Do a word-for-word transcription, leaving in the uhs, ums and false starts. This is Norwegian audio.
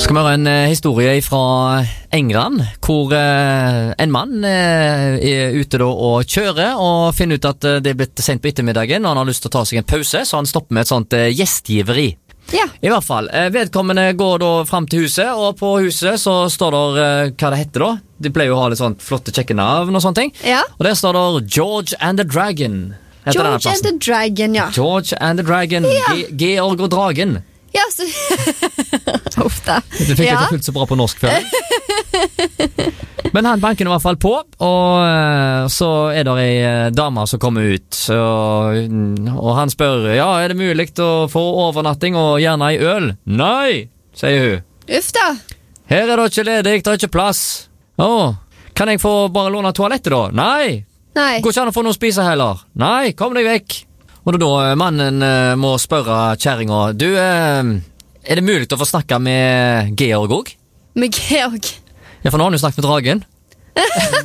Skal vi høre en eh, historie fra England, hvor eh, en mann eh, er ute da og kjører og finner ut at eh, det er blitt sent på ettermiddagen, og han har lyst til å ta seg en pause, så han stopper med et sånt eh, gjestgiveri. Ja. I hvert fall, eh, vedkommende går da frem til huset, og på huset så står der eh, hva det heter da. De pleier jo å ha litt sånn flotte kjekkenavn og sånne ting. Ja. Og der står der George and the Dragon. heter denne George and plassen. the Dragon, ja. George and the Dragon. Ja. Ge- Georg og Dragen. Ja, så... Uff da. Du fikk Ja. ikke fullt så bra på norsk før. Men han banker i hvert fall på, og eh, så er det ei eh, dame som kommer ut, og, og han spør, ja, er det mulig å få overnatting og gjerne ei øl? Nei, sier hun. Uff da. Her er det ikke ledig, det er ikke plass. Å, kan jeg få bare låne toalettet da? Nei, Nei. går ikke an å få noe å spise heller. Nei, kom deg vekk. Og det er da mannen eh, må spørre kjæringa, du, eh, er det mulig å få snakke med Georg også? Med Georg. Ja, for nå har han jo snakket med dragen.